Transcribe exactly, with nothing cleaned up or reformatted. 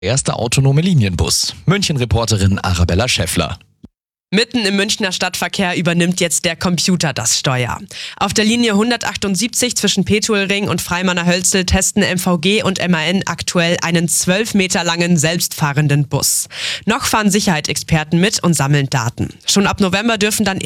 Erster autonome Linienbus. München-Reporterin Arabella Schäffler. Mitten im Münchner Stadtverkehr übernimmt jetzt der Computer das Steuer. Auf der Linie hundertachtundsiebzig zwischen Petuelring und Freimanner Hölzl testen M V G und M A N aktuell einen zwölf Meter langen selbstfahrenden Bus. Noch fahren Sicherheitsexperten mit und sammeln Daten. Schon ab November dürfen dann